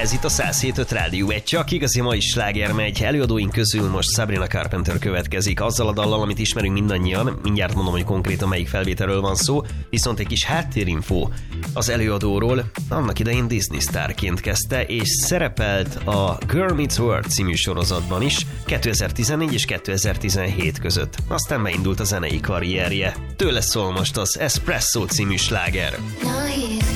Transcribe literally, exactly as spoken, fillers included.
Ez itt a száz hét öt Rádió, egy csak igazi mai sláger megy. Előadóink közül most Sabrina Carpenter következik azzal a dallal, amit ismerünk mindannyian. Mindjárt mondom, hogy konkrétan melyik felvételről van szó, viszont egy kis háttérinfó az előadóról. Annak idején Disney sztárként kezdte, és szerepelt a Girl Meets World című sorozatban is kétezer-tizennégy és kétezer-tizenhét között. Aztán beindult a zenei karrierje. Tőle szól most az Espresso című sláger.